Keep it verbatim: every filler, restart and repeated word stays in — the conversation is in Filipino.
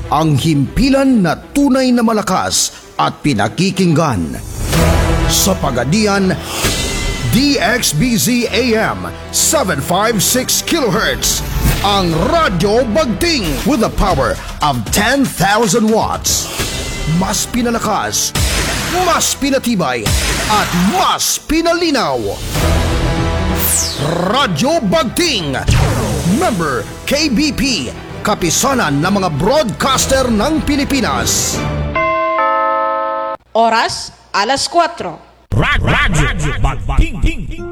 ang himpilan na tunay na malakas at pinakikinggan. Sa Pagadian, D X B Z A M seven fifty-six kilohertz, ang Radyo Bagting with the power of ten thousand watts. Mas pinalakas, mas pinatibay, at mas pinalinaw. Radyo Bagting, member K B P, kapisanan ng mga broadcaster ng Pilipinas. Oras, alas kwatro. Radyo Bagting.